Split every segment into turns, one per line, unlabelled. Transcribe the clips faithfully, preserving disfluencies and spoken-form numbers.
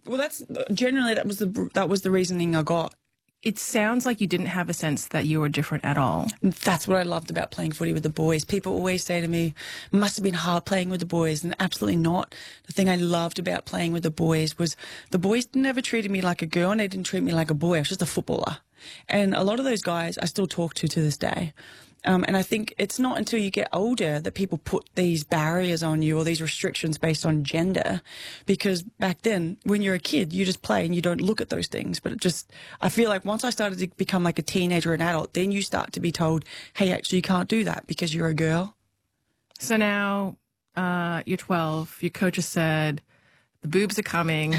Well, that's generally that was the that was the reasoning I got.
It sounds like you didn't have a sense that you were different at all.
That's what I loved about playing footy with the boys. People always say to me, it must have been hard playing with the boys, and absolutely not. The thing I loved about playing with the boys was the boys never treated me like a girl, and they didn't treat me like a boy. I was just a footballer. And a lot of those guys I still talk to to this day. Um, and I think it's not until you get older that people put these barriers on you or these restrictions based on gender. Because back then, when you're a kid, you just play and you don't look at those things. But it just, I feel like once I started to become like a teenager or an adult, then you start to be told, hey, actually, you can't do that because you're a girl.
So now uh, you're twelve. Your coach has said, the boobs are coming.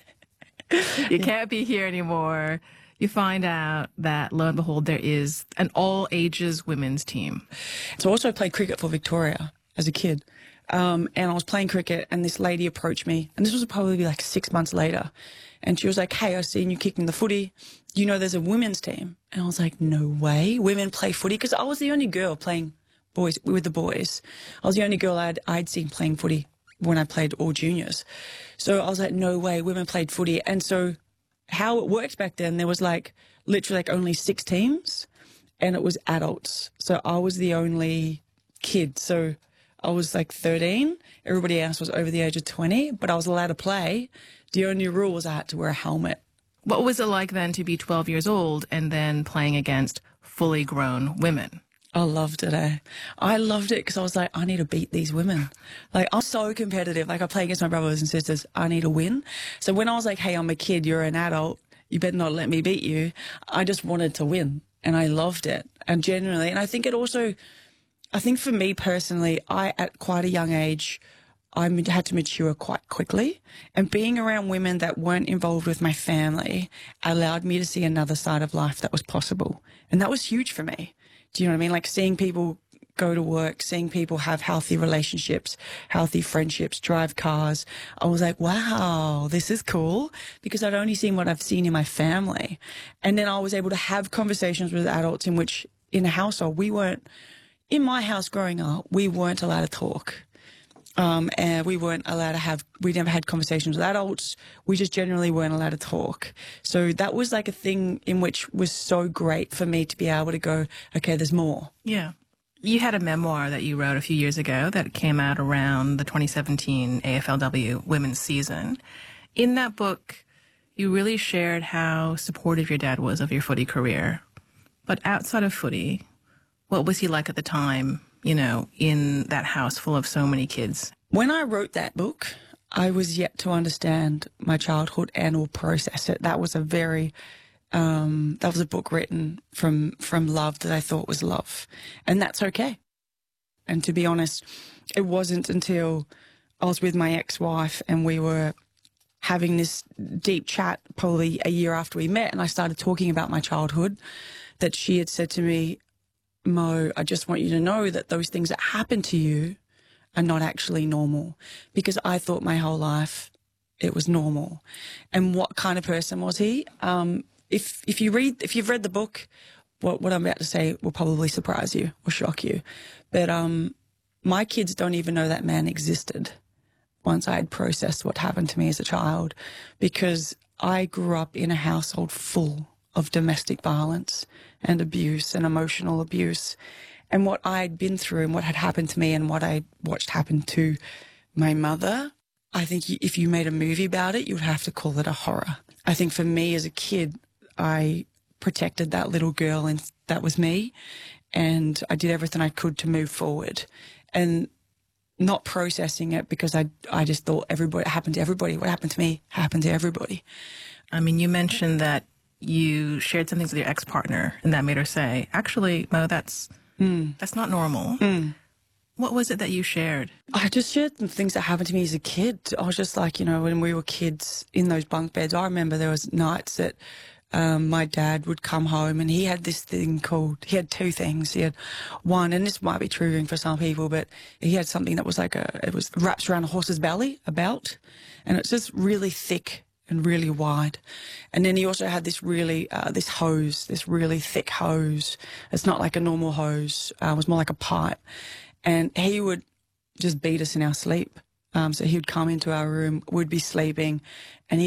You can't be here anymore. You find out that, lo and behold, there is an all-ages women's team.
So I also played cricket for Victoria as a kid. Um, and I was playing cricket, and this lady approached me, and this was probably like six months later. And she was like, hey, I've seen you kicking the footy. You know there's a women's team. And I was like, no way. Women play footy? Because I was the only girl playing boys with the boys. I was the only girl I'd, I'd seen playing footy when I played all juniors. So I was like, no way, women played footy. And so how it worked back then, there was like literally like only six teams and it was adults. So I was the only kid. So I was like thirteen. Everybody else was over the age of twenty, but I was allowed to play. The only rule was I had to wear a helmet.
What was it like then to be twelve years old and then playing against fully grown women?
I loved it, eh? I loved it because I was like, I need to beat these women. Like, I'm so competitive. Like, I play against my brothers and sisters. I need to win. So when I was like, hey, I'm a kid, you're an adult, you better not let me beat you, I just wanted to win. And I loved it. And generally, and I think it also, I think for me personally, I, at quite a young age, I had to mature quite quickly. And being around women that weren't involved with my family allowed me to see another side of life that was possible. And that was huge for me. Do you know what I mean? Like seeing people go to work, seeing people have healthy relationships, healthy friendships, drive cars. I was like, wow, this is cool, because I'd only seen what I've seen in my family. And then I was able to have conversations with adults in which in a household, we weren't, in my house growing up, we weren't allowed to talk. Um, and we weren't allowed to have, we never had conversations with adults. We just generally weren't allowed to talk. So that was like a thing in which was so great for me to be able to go, okay, there's more.
Yeah. You had a memoir that you wrote a few years ago that came out around the twenty seventeen A F L W women's season. In that book, you really shared how supportive your dad was of your footy career. But outside of footy, what was he like at the time, you know, in that house full of so many kids?
When I wrote that book, I was yet to understand my childhood and or process it. That was a very, um, that was a book written from, from love that I thought was love. And that's okay. And to be honest, it wasn't until I was with my ex-wife and we were having this deep chat probably a year after we met and I started talking about my childhood that she had said to me, Mo, I just want you to know that those things that happen to you are not actually normal, because I thought my whole life it was normal. And what kind of person was he? Um, if if you read, if you've read the book, what what I'm about to say will probably surprise you or shock you. But um, my kids don't even know that man existed once I had processed what happened to me as a child, because I grew up in a household full of domestic violence and abuse and emotional abuse. And what I'd been through and what had happened to me and what I watched happen to my mother, I think if you made a movie about it, you would have to call it a horror. I think for me as a kid, I protected that little girl and that was me. And I did everything I could to move forward and not processing it because I, I just thought everybody, it happened to everybody. What happened to me happened to everybody.
I mean, you mentioned that you shared some things with your ex-partner and that made her say, actually, Mo, that's, mm. that's not normal. Mm. What was it that you shared?
I just shared some things that happened to me as a kid. I was just like, you know, when we were kids in those bunk beds, I remember there was nights that um, my dad would come home and he had this thing called, he had two things. He had one, and this might be triggering for some people, but he had something that was like a, it was wraps around a horse's belly, a belt, and it's just really thick and really wide. And then he also had this really, uh, this hose, this really thick hose. It's not like a normal hose. Uh, it was more like a pipe. And he would just beat us in our sleep. Um, so he would come into our room, we'd be sleeping, and he